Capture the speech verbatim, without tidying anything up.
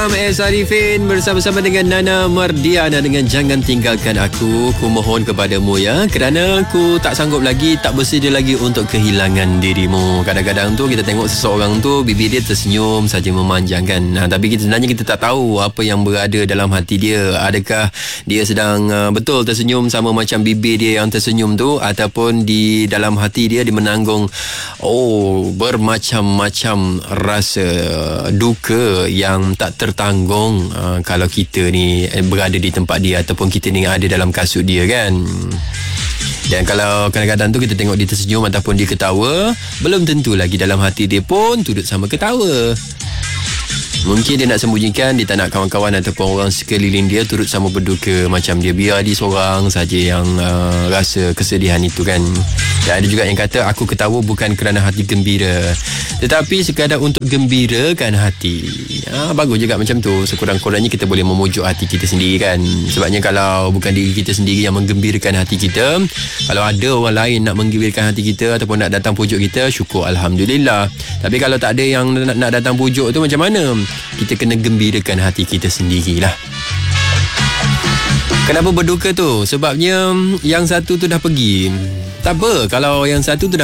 Imam S. Arifin bersama-sama dengan Nana Mardiana dengan Jangan Tinggalkan Aku. Ku mohon kepadamu ya, kerana aku tak sanggup lagi, tak bersedia lagi untuk kehilangan dirimu. Kadang-kadang tu kita tengok seseorang tu, bibir dia tersenyum saja memanjangkan. Nah, tapi kita, sebenarnya kita tak tahu apa yang berada dalam hati dia. Adakah dia sedang uh, betul tersenyum sama macam bibir dia yang tersenyum tu, ataupun di dalam hati dia dia menanggung oh bermacam-macam rasa duka yang tak tertanggung uh, kalau kita ni berada di tempat dia ataupun kita ni ada dalam kasut dia kan. Dan kalau kadang-kadang tu kita tengok dia tersenyum ataupun dia ketawa, belum tentu lagi dalam hati dia pun turut sama ketawa. Mungkin dia nak sembunyikan, dia tak nak kawan-kawan ataupun orang sekeliling dia turut sama berduka macam dia. Biar dia seorang saja yang uh, rasa kesedihan itu kan. Dan ada juga yang kata, aku ketawa bukan kerana hati gembira, tetapi sekadar untuk gembirakan hati. Ha, bagus juga macam tu. Sekurang-kurangnya kita boleh memujuk hati kita sendiri kan. Sebabnya kalau bukan diri kita sendiri yang menggembirakan hati kita, kalau ada orang lain nak menggembirakan hati kita ataupun nak datang pujuk kita, syukur Alhamdulillah. Tapi kalau tak ada yang nak, nak datang pujuk tu macam mana? Kita kena gembirakan hati kita sendirilah. Kenapa berduka tu? Sebabnya yang satu tu dah pergi. Tak apa, kalau yang satu tu dah